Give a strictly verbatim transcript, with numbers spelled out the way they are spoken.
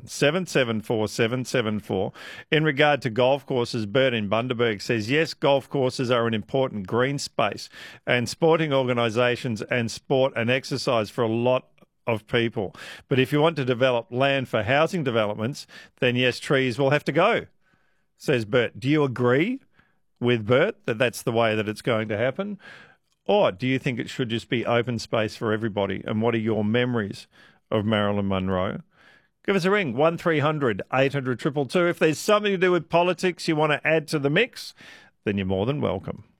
seven seven four seven seven four. In regard to golf courses, Bert in Bundaberg says, yes, golf courses are an important green space and sporting organisations and sport and exercise for a lot of people. But if you want to develop land for housing developments, then yes, trees will have to go, says Bert. Do you agree with Bert that that's the way that it's going to happen? Or do you think it should just be open space for everybody? And what are your memories of Marilyn Monroe? Give us a ring, one three hundred eight hundred two two two. If there's something to do with politics you want to add to the mix, then you're more than welcome.